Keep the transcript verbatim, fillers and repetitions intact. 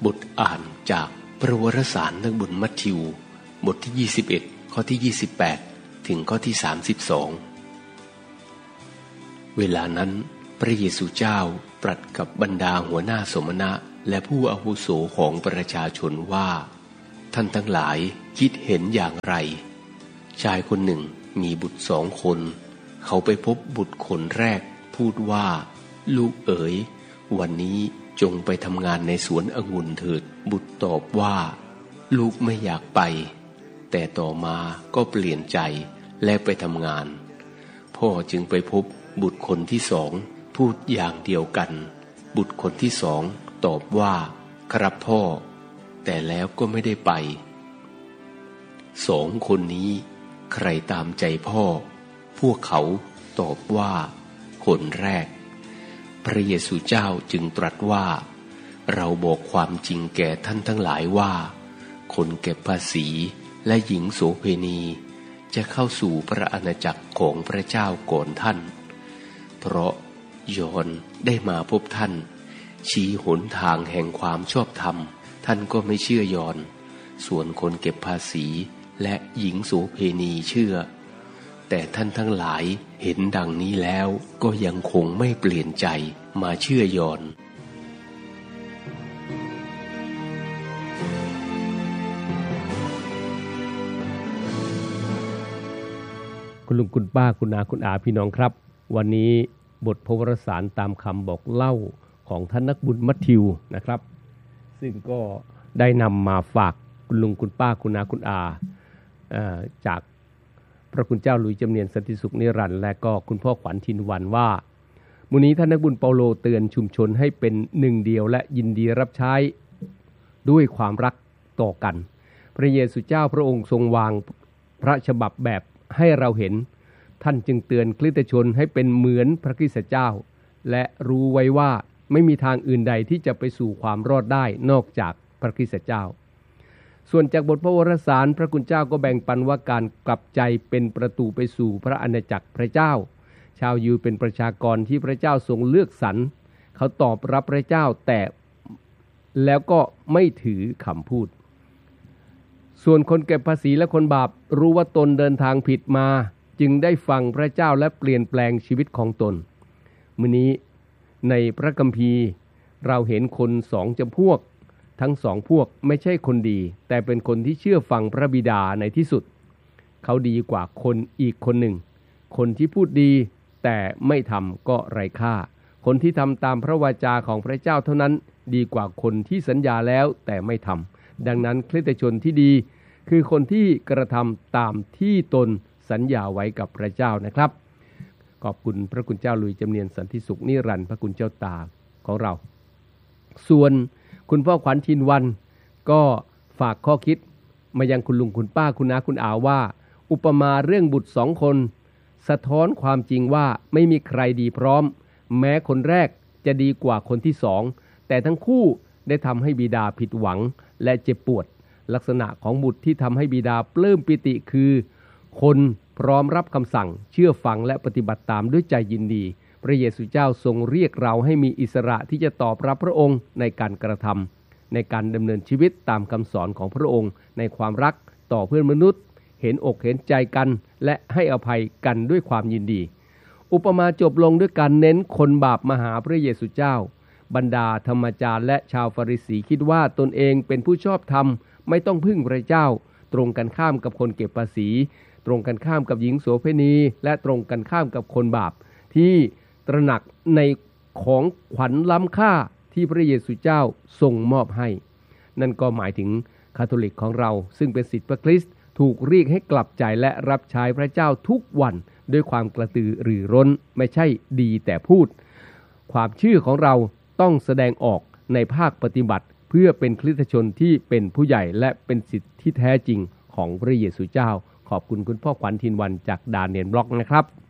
บทอ่านจากพระวรสารนักบุญมัทธิวบทที่ยี่สิบเอ็ดข้อที่ยี่สิบแปดถึงข้อที่สามสิบสองเวลานั้นพระเยซูเจ้าตรัสกับบรรดาหัวหน้าสมณะและผู้อาวุโสของประชาชนว่าท่านทั้งหลายคิดเห็นอย่างไรชายคนหนึ่งมีบุตรสองคนเขาไปพบบุตรคนแรกพูดว่าลูกเอ๋ยวันนี้จงไปทำงานในสวนองุ่นเถิดบุตรตอบว่าลูกไม่อยากไปแต่ต่อมาก็เปลี่ยนใจและไปทำงานพ่อจึงไปพบบุตรคนที่สองพูดอย่างเดียวกันบุตรคนที่สองตอบว่าครับพ่อแต่แล้วก็ไม่ได้ไปสองคนนี้ใครตามใจพ่อพวกเขาตอบว่าคนแรกพระเยซูเจ้าจึงตรัสว่าเราบอกความจริงแก่ท่านทั้งหลายว่าคนเก็บภาษีและหญิงโสเภณีจะเข้าสู่พระอาณาจักรของพระเจ้าก่อนท่านเพราะยอห์นได้มาพบท่านชี้หนทางแห่งความชอบธรรมท่านก็ไม่เชื่อยอห์นส่วนคนเก็บภาษีและหญิงโสเภณีเชื่อแต่ท่านทั้งหลายเห็นดังนี้แล้วก็ยังคงไม่เปลี่ยนใจมาเชื่อยอห์นคุณลุงคุณป้าคุณอาคุณอาพี่น้องครับวันนี้บทพระวรสารตามคำบอกเล่าของท่านนักบุญมัทธิวนะครับซึ่งก็ได้นำมาฝากคุณลุงคุณป้าคุณอาคุณอาจากพระคุณเจ้าหลุยส์จำเนียนสันติสุขนิรันดร์และก็คุณพ่อขวัญทินวันว่ามื้อนี้ท่านนักบุญเปาโลเตือนชุมชนให้เป็นหนึ่งเดียวและยินดีรับใช้ด้วยความรักต่อกันพระเยซูเจ้าพระองค์ทรงวางพระฉบับแบบให้เราเห็นท่านจึงเตือนคริสตชนให้เป็นเหมือนพระคริสตเจ้าและรู้ไว้ว่าไม่มีทางอื่นใดที่จะไปสู่ความรอดได้นอกจากพระคริสตเจ้าส่วนจากบทพระวรสารพระคุณเจ้าก็แบ่งปันว่าการกลับใจเป็นประตูไปสู่พระอาณาจักรพระเจ้าชาวยิวเป็นประชากรที่พระเจ้าทรงเลือกสรรเขาตอบรับพระเจ้าแต่แล้วก็ไม่ถือคำพูดส่วนคนเก็บภาษีและคนบาปรู้ว่าตนเดินทางผิดมาจึงได้ฟังพระเจ้าและเปลี่ยนแปลงชีวิตของตนมื้อนี้ในพระคัมภีร์เราเห็นคนสองจำพวกทั้งสองพวกไม่ใช่คนดีแต่เป็นคนที่เชื่อฟังพระบิดาในที่สุดเขาดีกว่าคนอีกคนหนึ่งคนที่พูดดีแต่ไม่ทำก็ไร้ค่าคนที่ทำตามพระวาจาของพระเจ้าเท่านั้นดีกว่าคนที่สัญญาแล้วแต่ไม่ทำดังนั้นคริสตชนที่ดีคือคนที่กระทำตามที่ตนสัญญาไว้กับพระเจ้านะครับขอบคุณพระคุณเจ้าหลุยส์จำเนียนสันติสุขนิรันดร์พระคุณเจ้าตาของเราส่วนคุณพ่อขวัญทินวันก็ฝากข้อคิดมายังคุณลุงคุณป้าคุณน้าคุณอาว่าอุปมาเรื่องบุตรสองคนสะท้อนความจริงว่าไม่มีใครดีพร้อมแม้คนแรกจะดีกว่าคนที่สองแต่ทั้งคู่ได้ทำให้บิดาผิดหวังและเจ็บปวดลักษณะของบุตรที่ทำให้บิดาปลื้มปิติคือคนพร้อมรับคำสั่งเชื่อฟังและปฏิบัติตามด้วยใจยินดีพระเยซูเจ้าทรงเรียกเราให้มีอิสระที่จะตอบรับพระองค์ในการกระทำในการดำเนินชีวิตตามคำสอนของพระองค์ในความรักต่อเพื่อนมนุษย์เห็นอกเห็นใจกันและให้อภัยกันด้วยความยินดีอุปมาจบลงด้วยการเน้นคนบาปมาหาพระเยซูเจ้าบรรดาธรรมจารย์และชาวฟาริสีคิดว่าตนเองเป็นผู้ชอบธรรมไม่ต้องพึ่งพระเจ้าตรงกันข้ามกับคนเก็บภาษีตรงกันข้ามกับหญิงโสเภณีและตรงกันข้ามกับคนบาปที่ตระหนักในของขวัญล้ำค่าที่พระเยซูเจ้าทรงมอบให้นั่นก็หมายถึงคาทอลิกของเราซึ่งเป็นศิษย์พระคริสต์ถูกเรียกให้กลับใจและรับใช้พระเจ้าทุกวันด้วยความกระตือรือร้นไม่ใช่ดีแต่พูดความเชื่อของเราต้องแสดงออกในภาคปฏิบัติเพื่อเป็นคริสตชนที่เป็นผู้ใหญ่และเป็นศิษย์ที่แท้จริงของพระเยซูเจ้าขอบคุณคุณพ่อขวัญทินวันจากดาเนียลบล็อกนะครับ